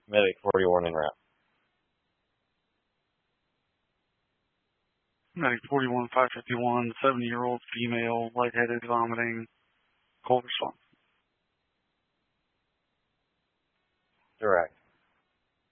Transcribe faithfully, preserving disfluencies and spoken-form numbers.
Medic forty-one en route. Medic forty-one, five fifty-one, seventy-year-old female, lightheaded, vomiting, cold response.